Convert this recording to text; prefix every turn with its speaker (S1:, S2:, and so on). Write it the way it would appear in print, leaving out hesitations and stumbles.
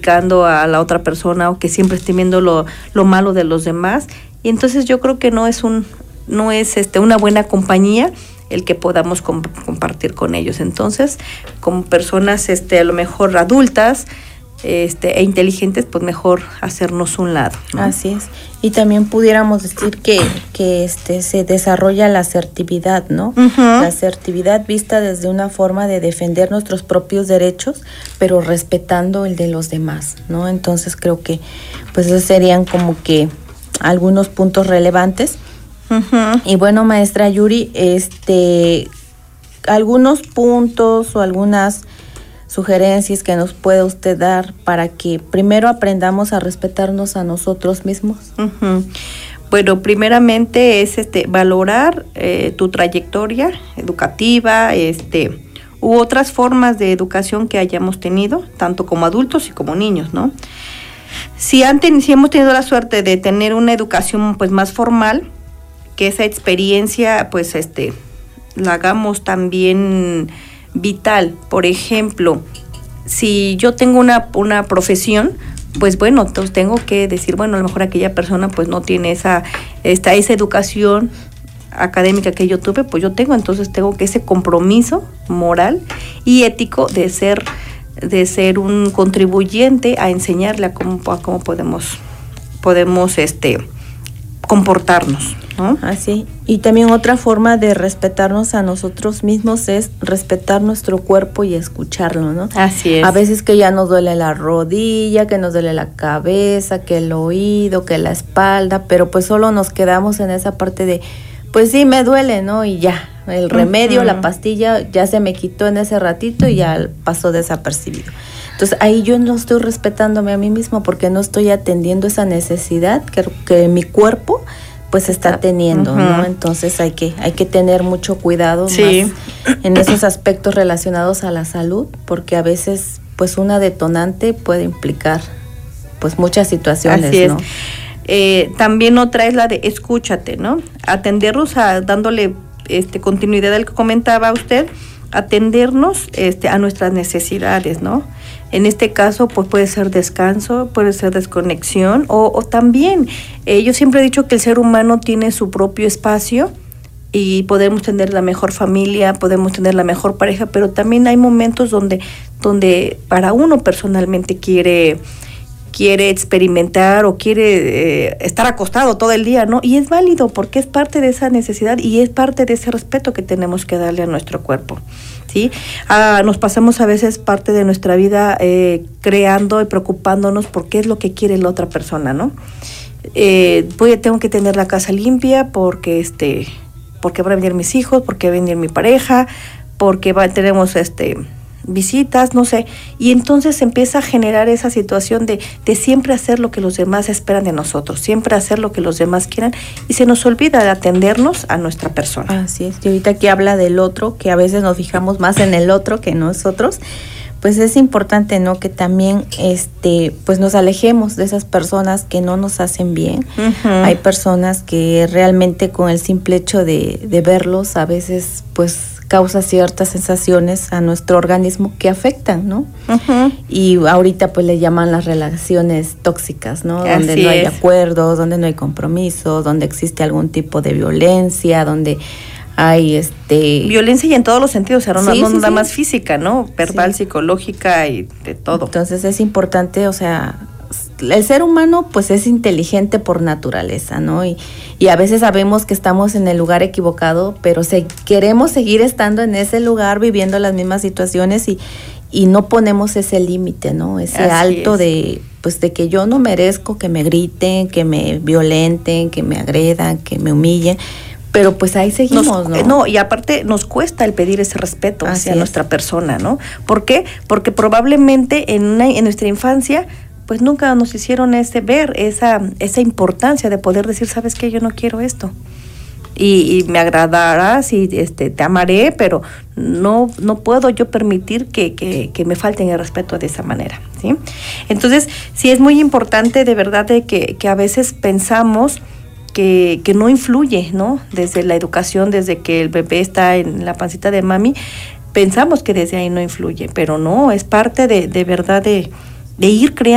S1: criticando a la otra persona o que siempre esté viendo lo malo de los demás. Y entonces yo creo que no es una buena compañía el que podamos compartir con ellos. Entonces, como personas a lo mejor adultas e inteligentes, pues mejor hacernos un lado, ¿no?
S2: Así es. Y también pudiéramos decir que se desarrolla la asertividad, ¿no? Uh-huh. La asertividad vista desde una forma de defender nuestros propios derechos, pero respetando el de los demás, ¿no? Entonces creo que pues esos serían como que algunos puntos relevantes. Uh-huh. Y bueno, maestra Yuri, algunos puntos o algunas sugerencias que nos pueda usted dar para que primero aprendamos a respetarnos a nosotros mismos.
S1: Uh-huh. Bueno, primeramente es valorar tu trayectoria educativa, u otras formas de educación que hayamos tenido, tanto como adultos y como niños, ¿no? Si hemos tenido la suerte de tener una educación pues más formal, que esa experiencia pues la hagamos también vital. Por ejemplo, si yo tengo una profesión, pues bueno, entonces tengo que decir, bueno, a lo mejor aquella persona pues no tiene esa educación académica que yo tuve, pues yo tengo que ese compromiso moral y ético de ser un contribuyente a enseñarle a cómo podemos comportarnos, ¿no?
S2: Así. Y también otra forma de respetarnos a nosotros mismos es respetar nuestro cuerpo y escucharlo, ¿no?
S1: Así es.
S2: A veces que ya nos duele la rodilla, que nos duele la cabeza, que el oído, que la espalda, pero pues solo nos quedamos en esa parte de, pues sí, me duele, ¿no? Y ya, el remedio, uh-huh, la pastilla ya se me quitó en ese ratito y ya pasó desapercibido. Entonces ahí yo no estoy respetándome a mí mismo porque no estoy atendiendo esa necesidad que mi cuerpo pues está teniendo, uh-huh, ¿no? Entonces hay que tener mucho cuidado, sí, más en esos aspectos relacionados a la salud, porque a veces pues una detonante puede implicar pues muchas situaciones.
S1: Así es.
S2: ¿No?
S1: También otra es la de escúchate, ¿no? Atendernos dándole continuidad al que comentaba usted, atendernos a nuestras necesidades, ¿no? En este caso, pues puede ser descanso, puede ser desconexión o también, yo siempre he dicho que el ser humano tiene su propio espacio y podemos tener la mejor familia, podemos tener la mejor pareja, pero también hay momentos donde para uno personalmente quiere experimentar o quiere estar acostado todo el día, ¿no? Y es válido porque es parte de esa necesidad y es parte de ese respeto que tenemos que darle a nuestro cuerpo, ¿sí? Nos pasamos a veces parte de nuestra vida creando y preocupándonos por qué es lo que quiere la otra persona, ¿no? Tengo que tener la casa limpia porque van a venir mis hijos, porque va a venir mi pareja, porque tenemos visitas, no sé, y entonces se empieza a generar esa situación de siempre hacer lo que los demás esperan de nosotros, siempre hacer lo que los demás quieran y se nos olvida de atendernos a nuestra persona.
S2: Así es, y ahorita que habla del otro, que a veces nos fijamos más en el otro que en nosotros, pues es importante, ¿no? Que también pues nos alejemos de esas personas que no nos hacen bien. Uh-huh. Hay personas que realmente con el simple hecho de verlos a veces pues causa ciertas sensaciones a nuestro organismo que afectan, ¿no? Uh-huh. Y ahorita pues le llaman las relaciones tóxicas, ¿no? Donde no hay acuerdos, donde no hay compromiso, donde existe algún tipo de violencia, donde hay
S1: violencia y en todos los sentidos, o sea, no nada más física, ¿no? Verbal, psicológica y de todo.
S2: Entonces es importante, o sea, el ser humano pues es inteligente por naturaleza, ¿no? Y a veces sabemos que estamos en el lugar equivocado, pero queremos seguir estando en ese lugar, viviendo las mismas situaciones y no ponemos ese límite, ¿no? Ese alto de que yo no merezco que me griten, que me violenten, que me agredan, que me humillen. Pero pues ahí seguimos, ¿no?
S1: No, y aparte nos cuesta el pedir ese respeto hacia nuestra persona, ¿no? ¿Por qué? Porque probablemente en nuestra infancia pues nunca nos hicieron ver esa importancia de poder decir, ¿sabes qué? Yo no quiero esto. Y me agradarás y te amaré, pero no puedo yo permitir que me falten el respeto de esa manera, ¿sí? Entonces, sí es muy importante de verdad de que a veces pensamos que no influye, ¿no? Desde la educación, desde que el bebé está en la pancita de mami, pensamos que desde ahí no influye, pero no, es parte de verdad de ir creando